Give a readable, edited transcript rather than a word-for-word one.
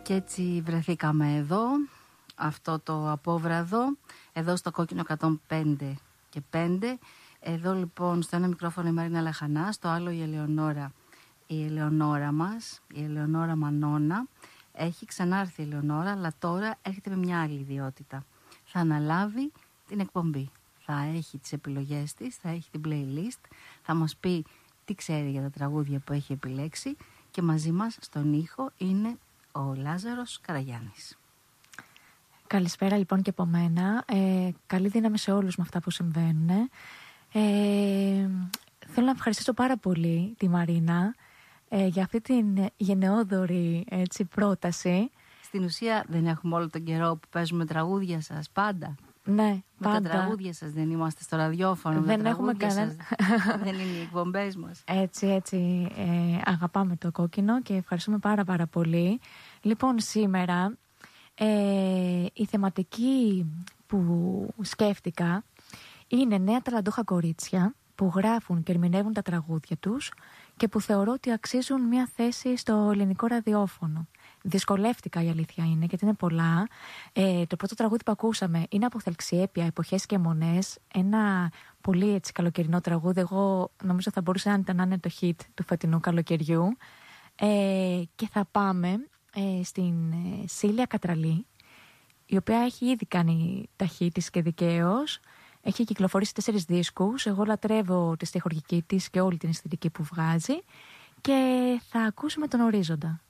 Και έτσι βρεθήκαμε εδώ, αυτό το απόβραδο, εδώ στο Κόκκινο 105 και 5. Εδώ λοιπόν στο ένα μικρόφωνο η Μαρίνα Λαχανά, στο άλλο η Ελεονόρα μας, η Ελεονόρα Μανώνα. Έχει ξανάρθει η Ελεονόρα, αλλά τώρα έρχεται με μια άλλη ιδιότητα. Θα αναλάβει την εκπομπή. Θα έχει τις επιλογές της, θα έχει την playlist, θα μας πει τι ξέρει για τα τραγούδια που έχει επιλέξει και μαζί μας στον ήχο είναι ο Λάζαρος Καραγιάννης. Καλησπέρα λοιπόν και από μένα. Καλή δύναμη σε όλους με αυτά που συμβαίνουν. Θέλω να ευχαριστήσω πάρα πολύ τη Μαρίνα για αυτή την γενναιόδορη πρόταση. Στην ουσία δεν έχουμε όλο τον καιρό που παίζουμε τραγούδια σας πάντα. Ναι, πάντα. Με τα τραγούδια σας δεν είμαστε στο ραδιόφωνο. Δεν έχουμε κανένα. Δεν είναι οι εκπομπές μας. Έτσι, αγαπάμε το Κόκκινο και ευχαριστούμε πάρα πολύ. Λοιπόν, σήμερα η θεματική που σκέφτηκα είναι νέα ταλαντούχα κορίτσια που γράφουν και ερμηνεύουν τα τραγούδια τους και που θεωρώ ότι αξίζουν μια θέση στο ελληνικό ραδιόφωνο. Δυσκολεύτηκα, η αλήθεια είναι, γιατί είναι πολλά. Το πρώτο τραγούδι που ακούσαμε είναι από Θελξιέπεια, Εποχές και Αιμονές. Ένα πολύ καλοκαιρινό τραγούδι. Εγώ νομίζω θα μπορούσε να είναι το hit του φετινού καλοκαιριού. Και θα πάμε στην Σίλια Κατραλή, η οποία έχει ήδη κάνει τα hit της και δικαίως. Έχει κυκλοφορήσει 4 δίσκους. Εγώ λατρεύω τη στιχουργική της και όλη την αισθητική που βγάζει. Και θα ακούσουμε τον Ορίζοντα.